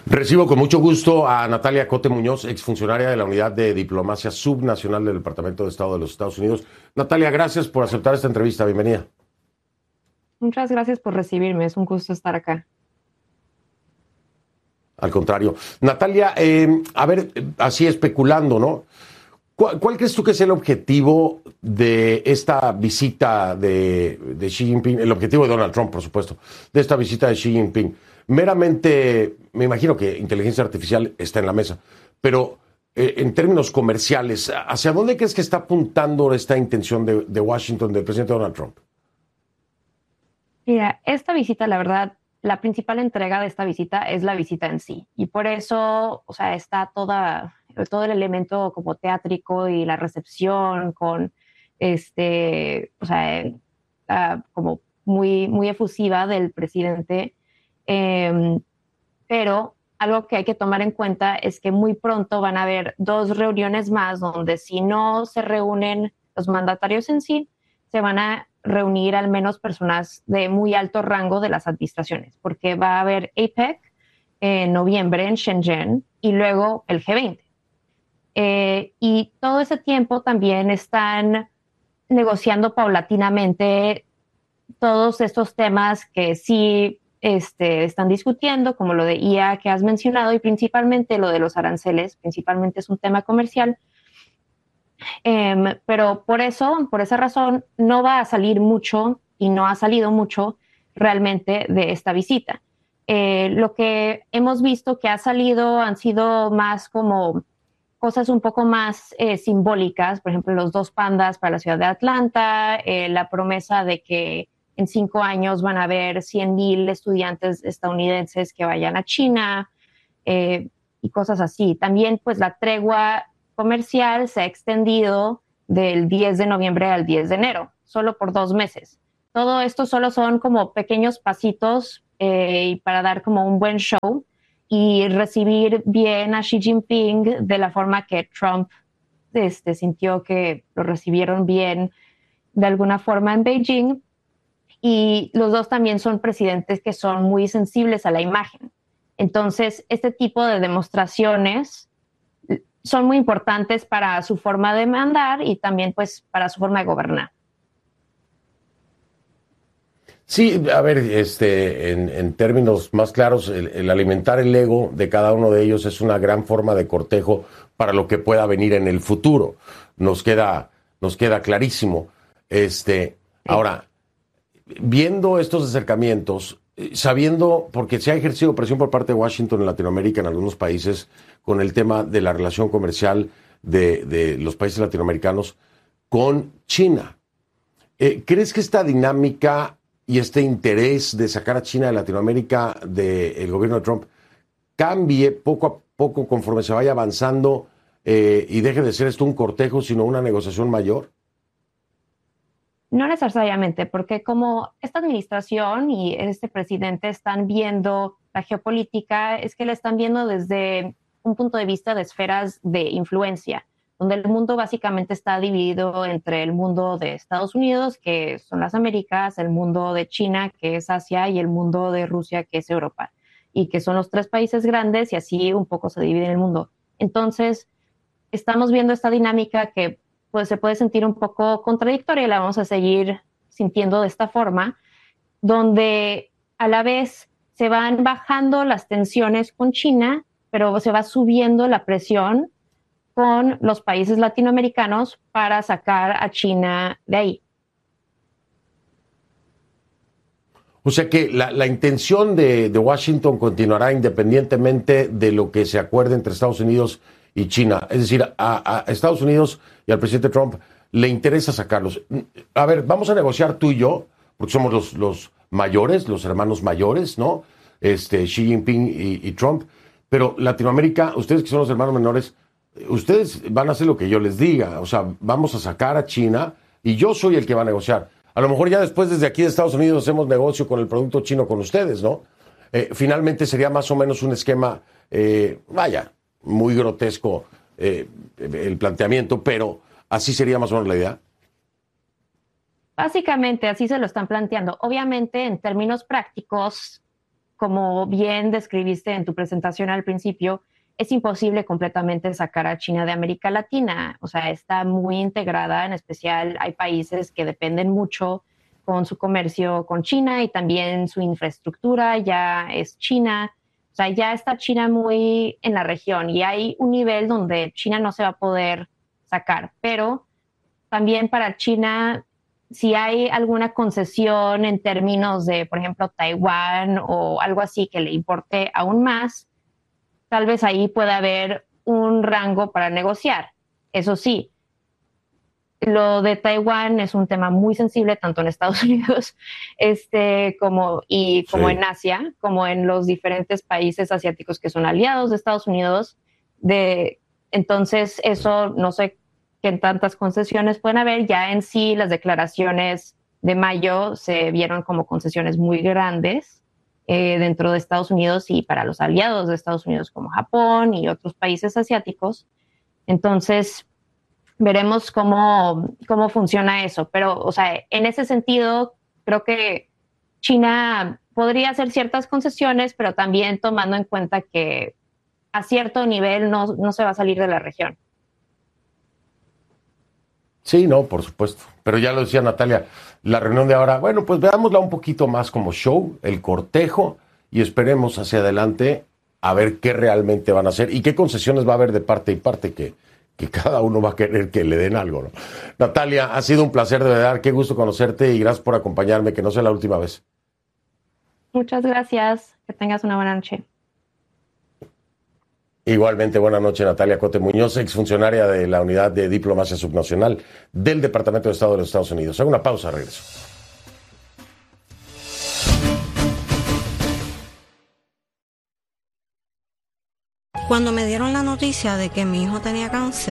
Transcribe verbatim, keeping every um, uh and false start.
Recibo con mucho gusto a Natalia Cote Muñoz, exfuncionaria de la Unidad de Diplomacia Subnacional del Departamento de Estado de los Estados Unidos. Natalia, gracias por aceptar esta entrevista. Bienvenida. Muchas gracias por recibirme. Es un gusto estar acá. Al contrario. Natalia, eh, a ver, así especulando, ¿no? ¿Cuál, ¿Cuál crees tú que es el objetivo de esta visita de, de Xi Jinping? El objetivo de Donald Trump, por supuesto, de esta visita de Xi Jinping. Meramente, me imagino que inteligencia artificial está en la mesa, pero eh, en términos comerciales, ¿hacia dónde crees que está apuntando esta intención de, de Washington, del presidente Donald Trump? Mira, esta visita, la verdad, la principal entrega de esta visita es la visita en sí. Y por eso, o sea, está toda, todo el elemento como teátrico y la recepción con, este, o sea, uh, como muy, muy efusiva del presidente. Eh, pero algo que hay que tomar en cuenta es que muy pronto van a haber dos reuniones más donde si no se reúnen los mandatarios en sí, se van a reunir al menos personas de muy alto rango de las administraciones, porque va a haber APEC en noviembre en Shenzhen y luego el G veinte. Eh, y todo ese tiempo también están negociando paulatinamente todos estos temas que sí este, están discutiendo, como lo de I A que has mencionado, y principalmente lo de los aranceles, principalmente es un tema comercial. Eh, pero por eso, por esa razón, no va a salir mucho y no ha salido mucho realmente de esta visita. Eh, lo que hemos visto que ha salido han sido más como cosas un poco más eh, simbólicas, por ejemplo, los dos pandas para la ciudad de Atlanta, eh, la promesa de que en cinco años van a haber cien mil estudiantes estadounidenses que vayan a China eh, y cosas así. También, pues, la tregua comercial se ha extendido del diez de noviembre al diez de enero, solo por dos meses. Todo esto solo son como pequeños pasitos eh, para dar como un buen show y recibir bien a Xi Jinping de la forma que Trump este, sintió que lo recibieron bien de alguna forma en Beijing. Y los dos también son presidentes que son muy sensibles a la imagen. Entonces, este tipo de demostraciones son muy importantes para su forma de mandar y también pues para su forma de gobernar. Sí, a ver, este, en, en términos más claros, el, el alimentar el ego de cada uno de ellos es una gran forma de cortejo para lo que pueda venir en el futuro. Nos queda, nos queda clarísimo. Este, sí. Ahora, viendo estos acercamientos, sabiendo, porque se ha ejercido presión por parte de Washington en Latinoamérica, en algunos países, con el tema de la relación comercial de, de los países latinoamericanos con China. Eh, ¿Crees que esta dinámica y este interés de sacar a China de Latinoamérica del gobierno de Trump cambie poco a poco conforme se vaya avanzando eh, y deje de ser esto un cortejo, sino una negociación mayor? No necesariamente, porque como esta administración y este presidente están viendo la geopolítica, es que la están viendo desde un punto de vista de esferas de influencia, donde el mundo básicamente está dividido entre el mundo de Estados Unidos, que son las Américas, el mundo de China, que es Asia, y el mundo de Rusia, que es Europa, y que son los tres países grandes, y así un poco se divide el mundo. Entonces, estamos viendo esta dinámica que pues se puede sentir un poco contradictoria y la vamos a seguir sintiendo de esta forma, donde a la vez se van bajando las tensiones con China, pero se va subiendo la presión con los países latinoamericanos para sacar a China de ahí. O sea que la, la intención de, de Washington continuará independientemente de lo que se acuerde entre Estados Unidos y China. Es decir, a, a Estados Unidos y al presidente Trump le interesa sacarlos. A ver, vamos a negociar tú y yo, porque somos los, los mayores, los hermanos mayores, ¿no? Este, Xi Jinping y, y Trump. Pero Latinoamérica, ustedes que son los hermanos menores, ustedes van a hacer lo que yo les diga. O sea, vamos a sacar a China y yo soy el que va a negociar. A lo mejor ya después desde aquí de Estados Unidos hacemos negocio con el producto chino con ustedes, ¿no? Eh, finalmente sería más o menos un esquema, eh, vaya, muy grotesco eh, el planteamiento, pero así sería más o menos la idea. Básicamente así se lo están planteando. Obviamente en términos prácticos como bien describiste en tu presentación al principio, es imposible completamente sacar a China de América Latina. O sea, está muy integrada, en especial hay países que dependen mucho con su comercio con China y también su infraestructura ya es China. O sea, ya está China muy en la región y hay un nivel donde China no se va a poder sacar, pero también para China, si hay alguna concesión en términos de, por ejemplo, Taiwán o algo así que le importe aún más, tal vez ahí pueda haber un rango para negociar. Eso sí, lo de Taiwán es un tema muy sensible tanto en Estados Unidos este, como, y como sí. en Asia, como en los diferentes países asiáticos que son aliados de Estados Unidos. De, entonces, eso no sé qué tantas concesiones pueden haber. Ya en sí, las declaraciones de mayo se vieron como concesiones muy grandes Eh, dentro de Estados Unidos y para los aliados de Estados Unidos como Japón y otros países asiáticos. Entonces, veremos cómo, cómo funciona eso. Pero, o sea, en ese sentido, creo que China podría hacer ciertas concesiones, pero también tomando en cuenta que a cierto nivel no, no se va a salir de la región. Sí, no, por supuesto. Pero ya lo decía Natalia, la reunión de ahora, bueno, pues veámosla un poquito más como show, el cortejo, y esperemos hacia adelante a ver qué realmente van a hacer y qué concesiones va a haber de parte y parte, que, que cada uno va a querer que le den algo, ¿no? Natalia, ha sido un placer de verdad, qué gusto conocerte y gracias por acompañarme, que no sea la última vez. Muchas gracias, que tengas una buena noche. Igualmente, buena noche, Natalia Cote Muñoz, exfuncionaria de la Unidad de Diplomacia Subnacional del Departamento de Estado de los Estados Unidos. Hago una pausa, regreso. Cuando me dieron la noticia de que mi hijo tenía cáncer,